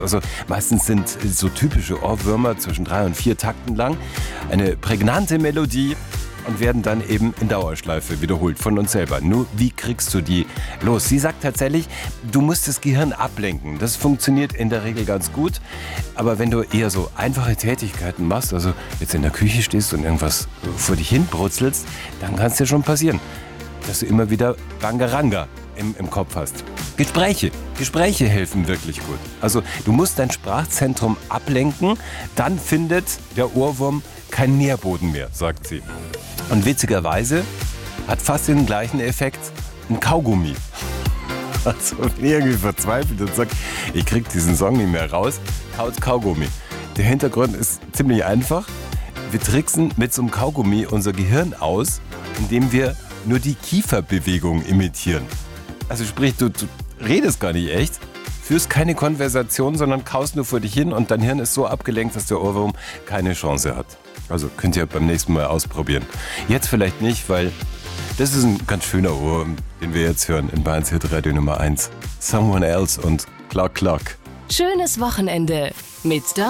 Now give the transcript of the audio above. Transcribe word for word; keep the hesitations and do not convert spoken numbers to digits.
Also meistens sind so typische Ohrwürmer zwischen drei und vier Takten lang, eine prägnante Melodie und werden dann eben in Dauerschleife wiederholt von uns selber. Nur wie kriegst du die los? Sie sagt tatsächlich, du musst das Gehirn ablenken. Das funktioniert in der Regel ganz gut. Aber wenn du eher so einfache Tätigkeiten machst, also jetzt in der Küche stehst und irgendwas vor dich hin brutzelst, dann kann es dir schon passieren, dass du immer wieder Bangaranga im, im Kopf hast. Gespräche. Gespräche helfen wirklich gut. Also du musst dein Sprachzentrum ablenken, dann findet der Ohrwurm keinen Nährboden mehr, sagt sie. Und witzigerweise hat fast den gleichen Effekt ein Kaugummi. Also wenn ihr irgendwie verzweifelt und sagt, ich krieg diesen Song nicht mehr raus, kaut Kaugummi. Der Hintergrund ist ziemlich einfach. Wir tricksen mit so einem Kaugummi unser Gehirn aus, indem wir nur die Kieferbewegung imitieren. Also sprich, du, du redest gar nicht echt, führst keine Konversation, sondern kaust nur vor dich hin und dein Hirn ist so abgelenkt, dass der Ohrwurm keine Chance hat. Also könnt ihr beim nächsten Mal ausprobieren. Jetzt vielleicht nicht, weil das ist ein ganz schöner Ohrwurm, den wir jetzt hören in Bayerns Hitradio Nummer eins. Someone Else und Clock Clock. Schönes Wochenende mit